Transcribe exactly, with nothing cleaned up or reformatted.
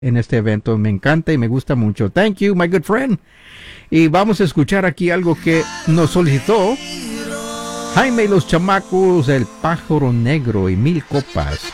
en este evento. Me encanta y me gusta mucho. Thank you, my good friend. Y vamos a escuchar aquí algo que nos solicitó Jaime y los chamacos, el pájaro negro y mil copas.